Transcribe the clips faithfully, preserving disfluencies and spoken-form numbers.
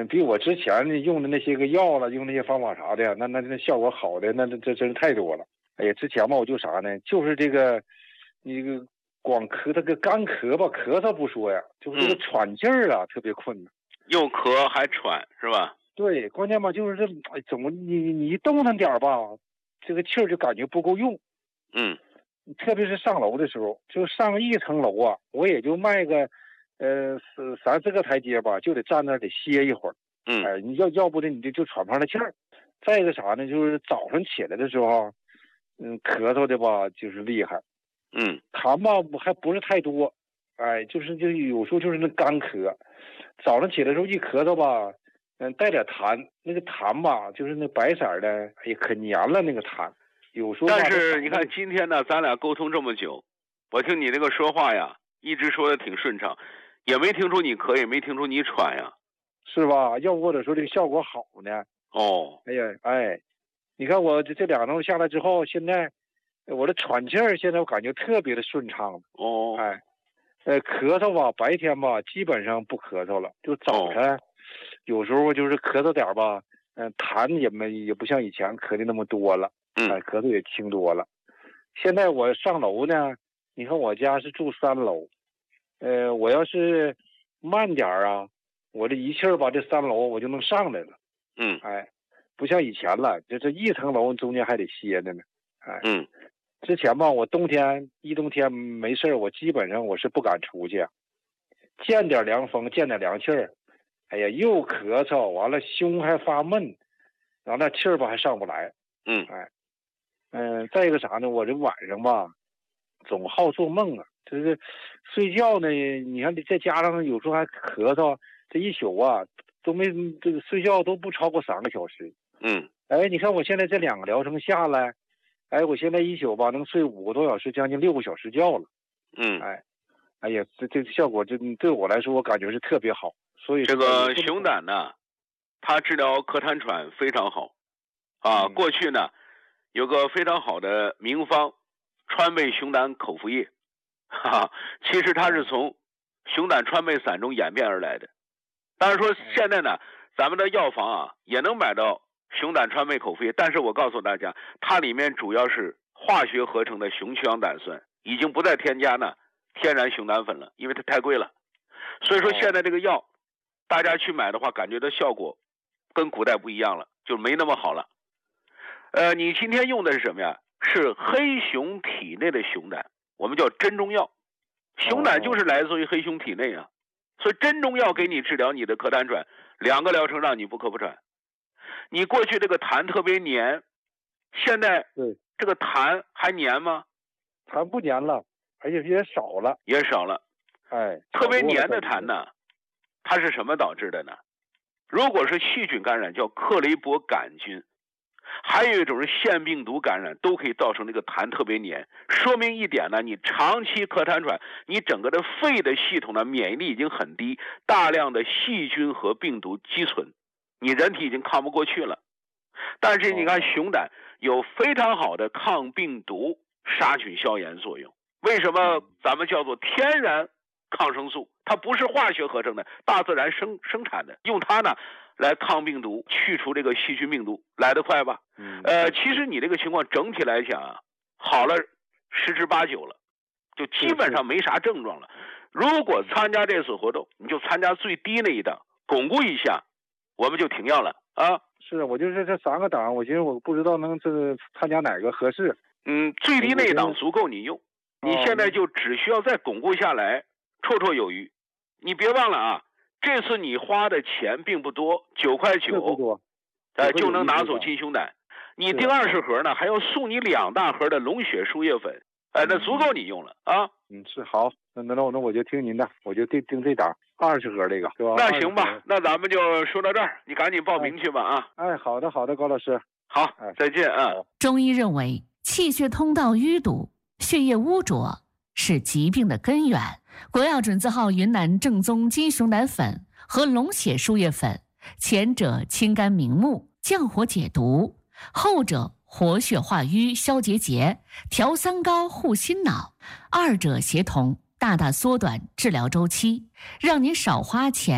比我之前用的那些个药了，用那些方法啥的，那那那效果好的，那那这真是太多了。哎呀，之前吧，我就啥呢？就是这个，你这个光咳，这个干咳吧，咳嗽不说呀，就是这个喘气儿啊，嗯、特别困难。 又咳还喘是吧？ 对，关键吧就是这，哎，怎么你你一动弹点吧，这个气儿就感觉不够用。 嗯。 特别是上楼的时候，就上一层楼啊，我也就迈个，呃，三四个台阶吧，就得站那儿得歇一会儿。 嗯。 哎，你要要不的你就就喘不上来气儿。再一个啥呢？就是早上起来的时候，嗯，咳嗽的吧就是厉害。 嗯。 痰吧还不是太多，哎，就是就有时候就是那干咳。早上起来的时候一咳嗽吧，嗯，带点痰，那个痰吧就是那白色的，哎呀，可黏了那个痰。有时候， 但是你看今天呢，咱俩沟通这么久，我听你这个说话呀，一直说的挺顺畅，也没听出你咳，也没听出你喘呀， 是吧？要不或者说这个效果好呢？ 哦， 哎呀，哎，你看我这这两周下来之后，现在我的喘气儿，现在我感觉特别的顺畅。 哦， 哎，呃，咳嗽吧，白天吧基本上不咳嗽了，就早晨，哦、有时候就是咳嗽点吧，嗯、呃，痰也没也不像以前咳的那么多了。 嗯， 哎，咳嗽也轻多了。现在我上楼呢，你看我家是住三楼，呃，我要是慢点啊，我这一气儿吧，这三楼我就能上来了。 嗯， 哎，不像以前了，这这一层楼中间还得歇着呢。哎， 嗯， 之前吧，我冬天一冬天没事我基本上我是不敢出去，见点凉风，见点凉气儿，哎呀，又咳嗽，完了胸还发闷，然后那气儿吧还上不来。 嗯， 哎。嗯、呃，再一个啥呢？我这晚上吧，总好做梦啊。就是睡觉呢，你看再加上有时候还咳嗽，这一宿啊都没这个睡觉都不超过三个小时。 嗯， 哎，你看我现在这两个疗程下来，哎，我现在一宿吧能睡五个多小时，将近六个小时觉了。 嗯， 哎，哎呀，这这效果这对我来说我感觉是特别好。所以这个熊胆呢，它治疗咳痰喘非常好啊。嗯、过去呢。有个非常好的名方，川贝熊胆口服液，哈哈，其实它是从熊胆川贝散中演变而来的。当然说现在呢，咱们的药房啊也能买到熊胆川贝口服液，但是我告诉大家，它里面主要是化学合成的熊曲氧胆酸，已经不再添加呢天然熊胆粉了，因为它太贵了。所以说现在这个药，大家去买的话，感觉的效果跟古代不一样了，就没那么好了。呃，你今天用的是什么呀？是黑熊体内的熊胆，我们叫真中药。熊胆就是来自于黑熊体内啊，所以真中药给你治疗你的咳痰喘，两个疗程让你不咳不喘。你过去这个痰特别黏，现在这个痰还黏吗？ 痰不黏了，而且也少了， 也少了。 哎， 特别黏的痰呢，它是什么导致的呢？如果是细菌感染，叫克雷伯杆菌。还有一种是腺病毒感染，都可以造成这个痰特别黏。说明一点呢，你长期咳痰喘，你整个的肺的系统呢免疫力已经很低，大量的细菌和病毒积存，你人体已经抗不过去了。但是你看熊胆有非常好的抗病毒、杀菌消炎作用。为什么咱们叫做天然抗生素？它不是化学合成的，大自然生生产的，用它呢来抗病毒，去除这个细菌病毒，来得快吧？嗯，呃，其实你这个情况整体来讲啊，好了十之八九了，就基本上没啥症状了。如果参加这次活动，你就参加最低那一档，巩固一下，我们就停药了啊。 是，我就是这三个档，我寻思我不知道能这个参加哪个合适。 嗯，最低那一档足够你用，你现在就只需要再巩固下来，绰绰有余。你别忘了啊，这次你花的钱并不多，九块九，呃，就能拿走金熊胆。你第二十盒呢，还要送你两大盒的龙血输液粉，哎、呃，那足够你用了啊。 嗯，是好，那那那我就听您的，我就定定这档二十盒这个，是吧？ 那行吧，那咱们就说到这儿，你赶紧报名去吧啊！ 哎，好的好的，高老师， 好，哎、再见啊。 中医认为，气血通道淤堵、血液污浊是疾病的根源。国药准字号云南正宗金熊胆粉和龙血输液粉，前者清肝明目、降火解毒，后者活血化瘀、消结节、调三高、护心脑，二者协同，大大缩短治疗周期，让您少花钱治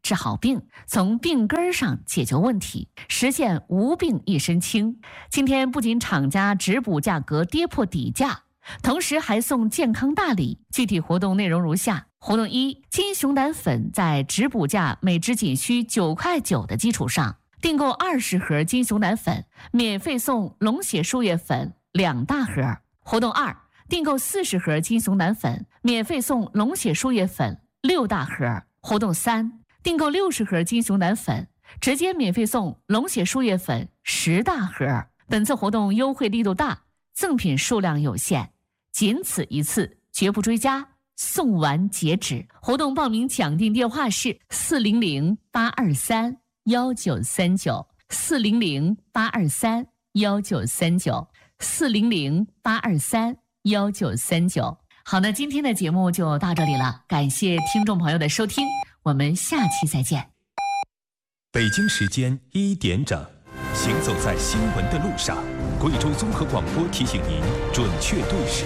治好病，从病根上解决问题，实现无病一身轻。今天不仅厂家直补价格跌破底价，同时还送健康大礼。具体活动内容如下：活动一，金熊胆粉在直补价每支仅需九块九的基础上，订购二十盒金熊胆粉，免费送龙血树叶粉两大盒。活动二，订购四十盒金熊胆粉，免费送龙血树叶粉六大盒。活动三，订购六十盒金熊胆粉，直接免费送龙血树叶粉十大盒。本次活动优惠力度大，赠品数量有限，仅此一次，绝不追加，送完截止。活动报名抢订电话是四零零八二三幺九三九，四零零八二三幺九三九，四零零八二三幺九三九。好，那今天的节目就到这里了，感谢听众朋友的收听，我们下期再见。 北京时间一点整，行走在新闻的路上，贵州综合广播提醒您准确对时。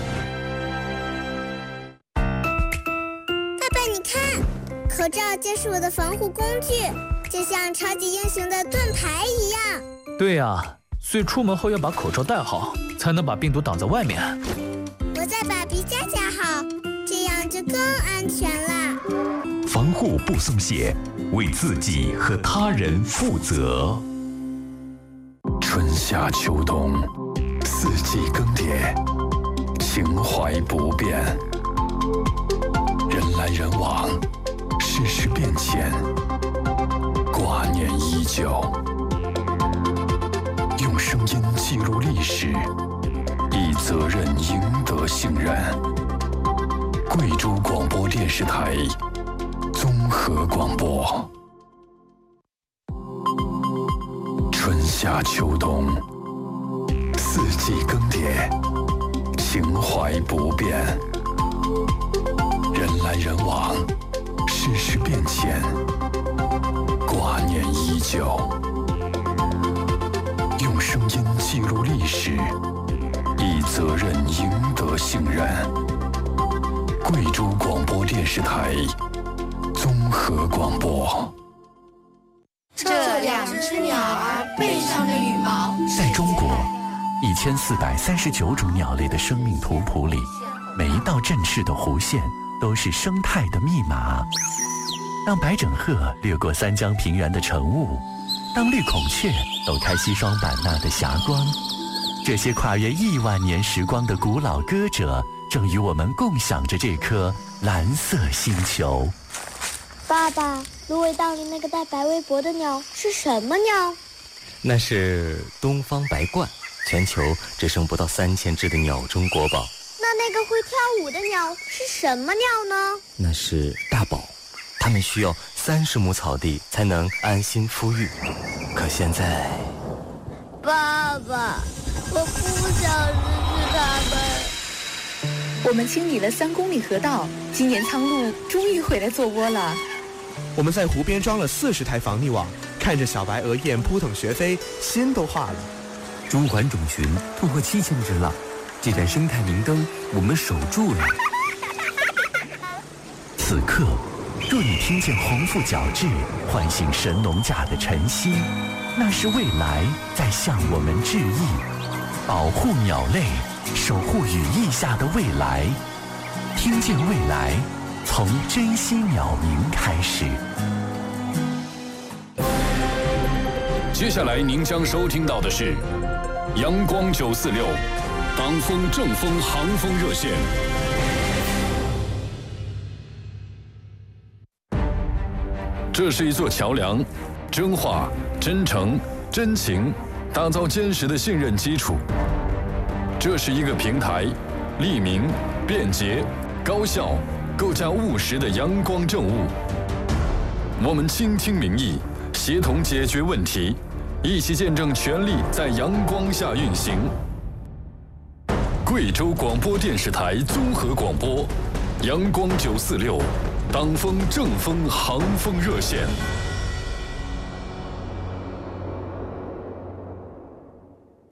爸爸，你看，口罩就是我的防护工具，就像超级英雄的盾牌一样。 对呀、啊，所以出门后要把口罩戴好，才能把病毒挡在外面。 我再把鼻夹夹好，这样就更安全了。 防护不松懈，为自己和他人负责。 春夏秋冬，四季更迭，情怀不变。人来人往，世事变迁，挂念依旧。用声音记录历史，以责任赢得信任。贵州广播电视台综合广播。春夏秋冬，四季更迭，情怀不变。人来人往，世事变迁，挂念依旧。用声音记录历史，以责任赢得信任。贵州广播电视台综合广播。 这两只鸟儿背上的羽毛， 在中国一千四百三十九种鸟类的生命图谱里，每一道振翅的弧线都是生态的密码。当白枕鹤掠过三江平原的晨雾，当绿孔雀抖开西双版纳的霞光，这些跨越亿万年时光的古老歌者，正与我们共享着这颗蓝色星球。 爸爸，芦苇荡里那个带白围脖的鸟是什么鸟？ 那是东方白鹳，全球只剩不到三千只的鸟中国宝。 那那个会跳舞的鸟是什么鸟呢？ 那是大宝，它们需要三十亩草地才能安心孵育。可现在， 爸爸，我不想失去它们。 我们清理了三公里河道，今年苍鹭终于回来做窝了。 我们在湖边装了四十台防溺网，看着小白鹅雁扑腾学飞，心都化了。 中环种群突破七千只了，这盏生态明灯我们守住了。 此刻，若你听见鸿鹄角徵唤醒神农架的晨曦，那是未来在向我们致意。保护鸟类，守护羽翼下的未来，听见未来，从珍惜鸟鸣开始。 接下来您将收听到的是阳光九四六当风正风航风热线。这是一座桥梁，真话、真诚、真情，打造坚实的信任基础。这是一个平台，利民、便捷、高效，构架务实的阳光政务。我们倾听民意，协同解决问题，一起见证权力在阳光下运行。贵州广播电视台综合广播，阳光九四六，当风正风航风热线。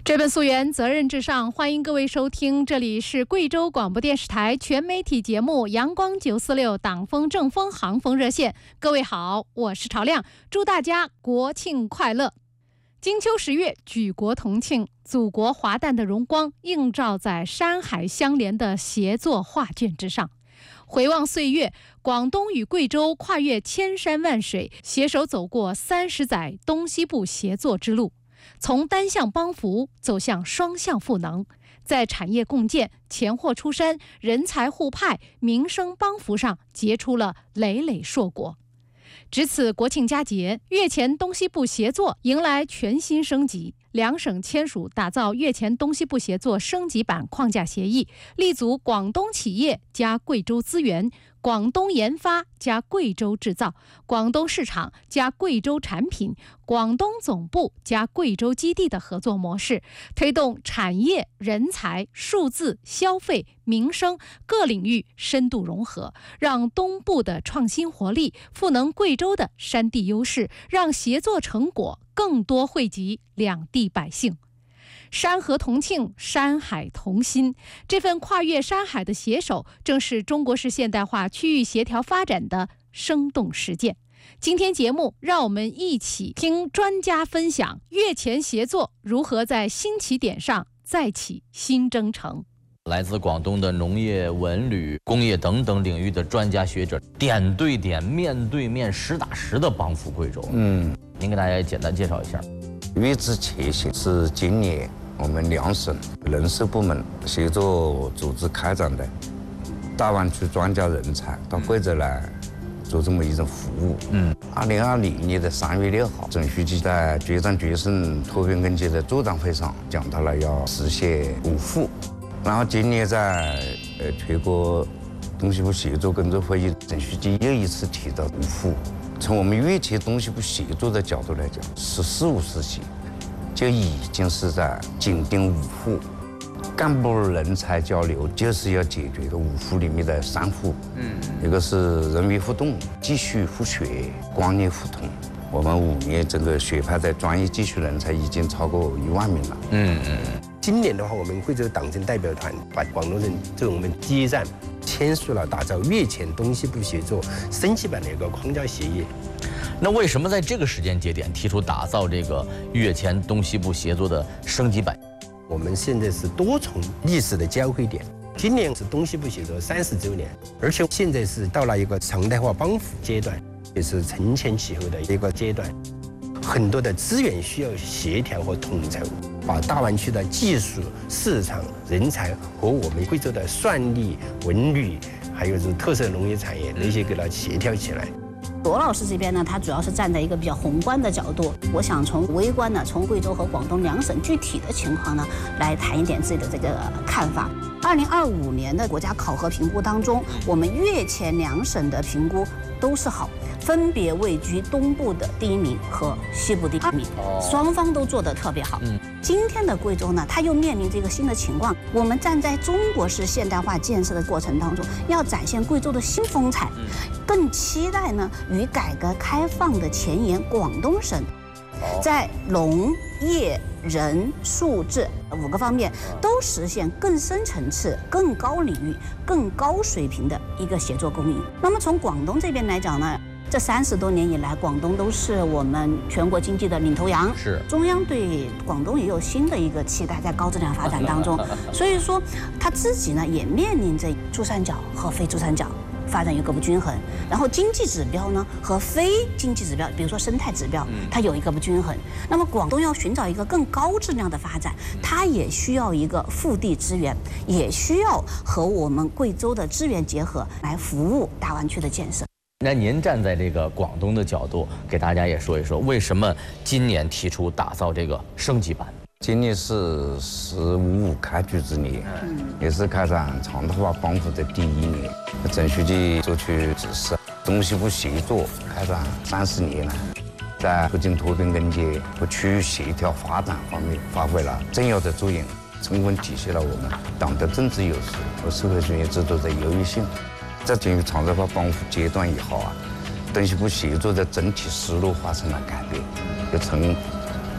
追本溯源，责任至上。欢迎各位收听，这里是贵州广播电视台全媒体节目《阳光九四六党风正风航风热线》。各位好，我是朝亮，祝大家国庆快乐！金秋十月，举国同庆，祖国华诞的荣光映照在山海相连的协作画卷之上。回望岁月，广东与贵州跨越千山万水，携手走过三十载东西部协作之路。从单向帮扶走向双向赋能，在产业共建、钱货出山、人才互派、民生帮扶上结出了累累硕果。值此国庆佳节，粤黔东西部协作迎来全新升级。两省签署打造粤黔东西部协作升级版框架协议，立足广东企业加贵州资源、广东研发加贵州制造、广东市场加贵州产品、广东总部加贵州基地的合作模式，推动产业、人才、数字、消费、民生各领域深度融合，让东部的创新活力赋能贵州的山地优势，让协作成果更多惠及两地百姓。山河同庆，山海同心，这份跨越山海的携手，正是中国式现代化区域协调发展的生动实践。今天节目，让我们一起听专家分享粤黔协作如何在新起点上再起新征程。 来自广东的农业、文旅、工业等等领域的专家学者，点对点、面对面、实打实的帮扶贵州。嗯，您给大家简单介绍一下。 粤资协协是今年我们两省人事部门协作组织开展的大湾区专家人才到贵州来做这么一种服务。嗯，二零二零年的三月六号，总书记在决战决胜脱贫攻坚的座谈会上讲到了要实现五富。然后今年在呃全国东西部协作工作会议，总书记又一次提到五富。从我们粤黔东西部协作的角度来讲，“十四五”时期就已经是在紧盯五富。干部人才交流就是要解决五富里面的三富，嗯，一个是人民互动、继续互学、观念互通。我们五年整个学派的专业技术人才已经超过一万名了。嗯嗯。 今年的话，我们贵州党政代表团把广东省作为我们第一站，签署了打造粤黔东西部协作升级版的一个框架协议。 那为什么在这个时间节点提出打造这个粤黔东西部协作的升级版？ 我们现在是多重历史的交汇点，今年是东西部协作三十周年，而且现在是到了一个常态化帮扶阶段，也是承前启后的一个阶段。很多的资源需要协调和统筹，把大湾区的技术、市场、人才和我们贵州的算力、文旅，还有是特色农业产业那些给它协调起来。 罗老师这边呢，他主要是站在一个比较宏观的角度，我想从微观呢，从贵州和广东两省具体的情况呢，来谈一点自己的这个看法。二零二五年的国家考核评估当中，我们粤黔两省的评估都是好，分别位居东部的第一名和西部第二名，双方都做得特别好。嗯，今天的贵州呢，它又面临这个新的情况，我们站在中国式现代化建设的过程当中，要展现贵州的新风采，更期待呢与改革开放的前沿广东省，在农业、人、数字五个方面都实现更深层次、更高领域、更高水平的一个协作共赢。那么从广东这边来讲呢，这三十多年以来，广东都是我们全国经济的领头羊。是，中央对广东也有新的一个期待，在高质量发展当中。所以说，他自己呢也面临着珠三角和非珠三角发展有个不均衡，然后经济指标呢和非经济指标，比如说生态指标，它有一个不均衡。那么广东要寻找一个更高质量的发展，它也需要一个腹地资源，也需要和我们贵州的资源结合，来服务大湾区的建设。 那您站在这个广东的角度，给大家也说一说，为什么今年提出打造这个升级版？ 今年是“十五五”开局之年，也是开展常态化帮扶的第一年。总书记作出指示，东西部协作开展三十年了，在促进脱贫攻坚和区域协调发展方面发挥了重要的作用，充分体现了我们党的政治优势和社会主义制度的优越性。在进入常态化帮扶阶段以后啊，东西部协作的整体思路发生了改变，就从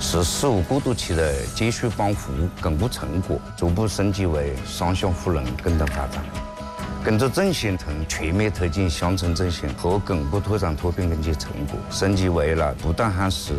“十四五”过渡期的继续帮扶巩固成果，逐步升级为双向互认共同发展。跟着振兴从全面推进乡村振兴和巩固拓展脱贫攻坚成果，升级为了不断夯实